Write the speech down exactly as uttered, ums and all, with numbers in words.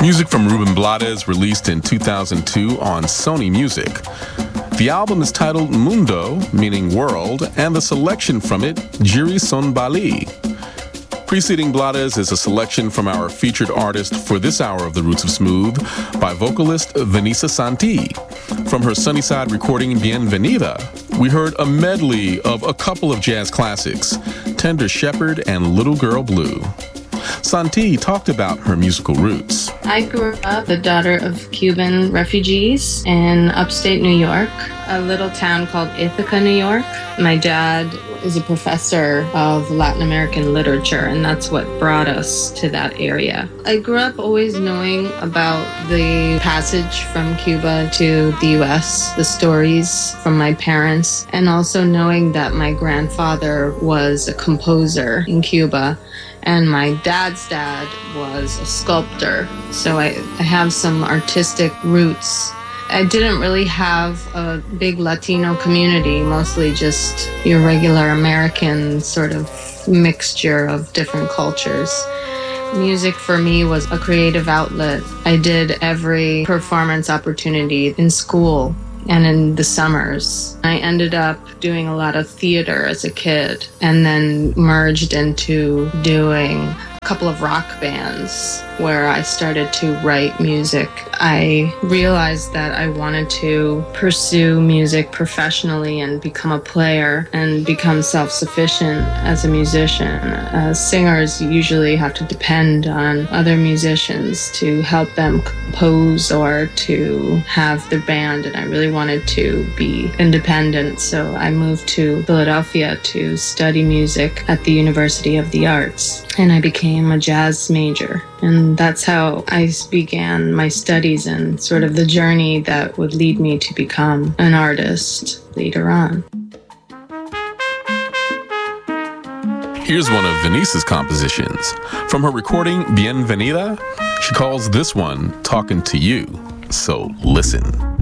Music from Ruben Blades, released in two thousand two on Sony Music. The album is titled Mundo, meaning world, and the selection from it, Jiri Son Bali. Preceding Blades is a selection from our featured artist for this hour of The Roots of Smooth by vocalist Vanessa Santi. From her Sunnyside recording Bienvenida, we heard a medley of a couple of jazz classics, Tender Shepherd and Little Girl Blue. Santi talked about her musical roots. I grew up the daughter of Cuban refugees in upstate New York, a little town called Ithaca, New York. My dad is a professor of Latin American literature, and that's what brought us to that area. I grew up always knowing about the passage from Cuba to the U S, the stories from my parents, and also knowing that my grandfather was a composer in Cuba. And my dad's dad was a sculptor, so I, I have some artistic roots. I didn't really have a big Latino community, mostly just your regular American sort of mixture of different cultures. Music for me was a creative outlet. I did every performance opportunity in school and in the summers. I ended up doing a lot of theater as a kid and then merged into doing a couple of rock bands where I started to write music. I realized that I wanted to pursue music professionally and become a player and become self-sufficient as a musician. Uh, singers usually have to depend on other musicians to help them compose or to have their band, and I really wanted to be independent, so I moved to Philadelphia to study music at the University of the Arts, and I became a jazz major. And that's how I began my studies and sort of the journey that would lead me to become an artist later on. Here's one of Vanessa's compositions. From her recording Bienvenida, she calls this one Talking to You. So listen.